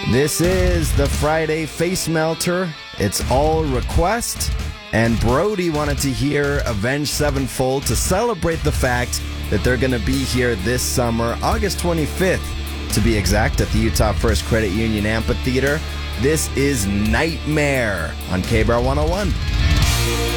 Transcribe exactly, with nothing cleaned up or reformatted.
This is the Friday Face Melter. It's all request. And Brody wanted to hear Avenged Sevenfold to celebrate the fact that they're going to be here this summer, August twenty-fifth, to be exact, at the Utah First Credit Union Amphitheater. This is Nightmare on K B R one oh one.